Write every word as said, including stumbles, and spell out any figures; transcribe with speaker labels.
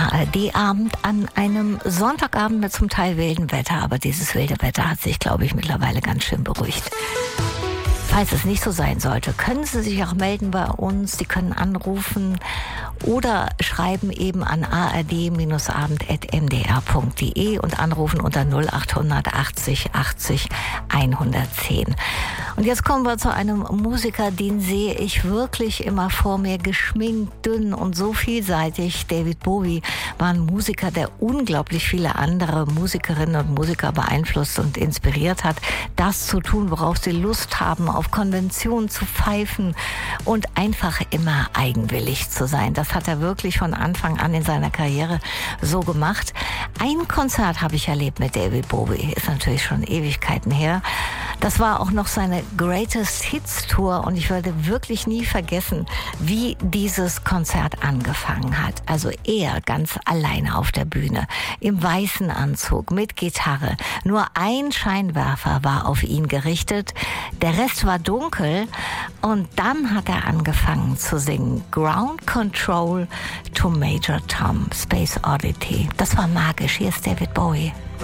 Speaker 1: A R D-Abend an einem Sonntagabend mit zum Teil wildem Wetter. Aber dieses wilde Wetter hat sich, glaube ich, mittlerweile ganz schön beruhigt. Falls es nicht so sein sollte, können Sie sich auch melden bei uns. Sie können anrufen oder schreiben eben an a r d abend at m d r punkt d e und anrufen unter null acht achtzig achtzig hundertzehn. Und jetzt kommen wir zu einem Musiker, den sehe ich wirklich immer vor mir, geschminkt, dünn und so vielseitig. David Bowie war ein Musiker, der unglaublich viele andere Musikerinnen und Musiker beeinflusst und inspiriert hat, das zu tun, worauf sie Lust haben, auf Konventionen zu pfeifen und einfach immer eigenwillig zu sein. Das hat er wirklich von Anfang an in seiner Karriere so gemacht. Ein Konzert habe ich erlebt mit David Bowie, ist natürlich schon Ewigkeiten her. Das war auch noch seine Greatest Hits Tour und ich werde wirklich nie vergessen, wie dieses Konzert angefangen hat. Also er ganz alleine auf der Bühne, im weißen Anzug, mit Gitarre. Nur ein Scheinwerfer war auf ihn gerichtet, der Rest war dunkel und dann hat er angefangen zu singen. Ground Control to Major Tom, Space Oddity. Das war magisch. Hier ist David Bowie.